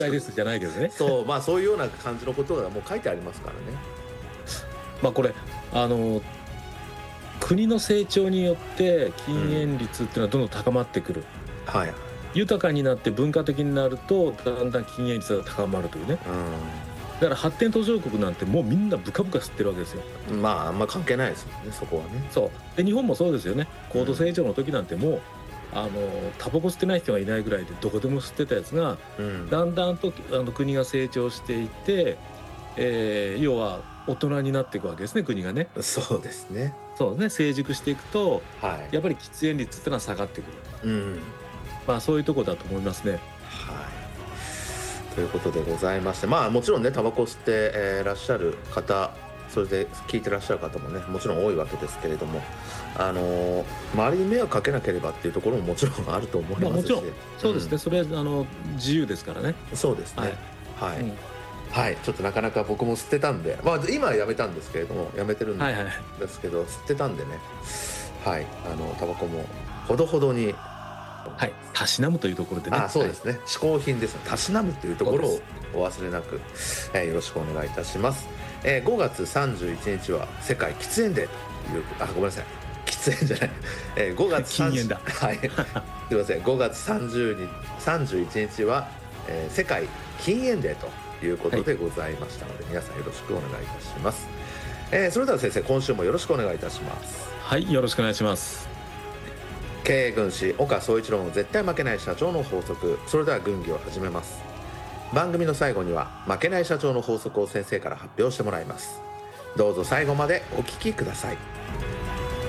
態ですじゃないけどね。 そう、まあそういうような感じのことがもう書いてありますからね。 まあこれ国の成長によって禁煙率っていうのはどんどん高まってくる、 はい。 豊かになって文化的になるとだんだん禁煙率が高まるというね。だから発展途上国なんてもうみんなブカブカ吸ってるわけですよ。 まああんま関係ないですもんね、そこはね。 そうで日本もそうですよね。高度成長の時なんてもうタバコ吸ってない人がいないぐらいでどこでも吸ってたやつが、だんだんと国が成長していって、要は大人になっていくわけですね、国がね。 そうですね。 そうね、成熟していくと、 はい。 やっぱり喫煙率ってのは下がってくる。まあそういうとこだと思いますね。 はい。ということでございまして、まあもちろんねタバコ吸って、らっしゃる方、それで聞いてらっしゃる方もねもちろん多いわけですけれども、周りに迷惑かけなければっていうところももちろんあると思いますし、 まあもちろんそうですね、それは自由ですからね。 そうですね。はい。はい、ちょっとなかなか僕も吸ってたんで、まあ今はやめたんですけれども、やめてるんですけど、吸ってたんでね、はい、タバコもほどほどに、 はい、たしなむというところでね。 そうですね、嗜好品ですね。たしなむというところをお忘れなく、よろしくお願いいたします。5月31日は世界喫煙デーという、ごめんなさい、喫煙じゃない、5月禁煙だ。 はい、すいません、5月31日は、世界禁煙デーということでございましたので、皆さんよろしくお願いいたします。それでは先生、今週もよろしくお願いいたします。 はい、よろしくお願いします。 経営軍師岡総一郎の絶対負けない社長の法則。それでは軍議を始めます。番組の最後には負けない社長の法則を先生から発表してもらいます。どうぞ最後までお聞きください。